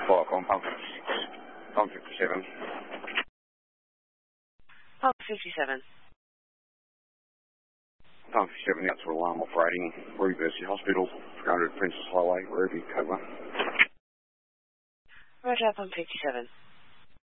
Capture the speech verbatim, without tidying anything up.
Fire on pump fifty-six. Pump fifty-seven. Pump fifty-seven. Pump fifty-seven, out to alarm operating. University Hospital, three hundred Princess Highway, Ruby, Code one. Roger, Pump fifty-seven.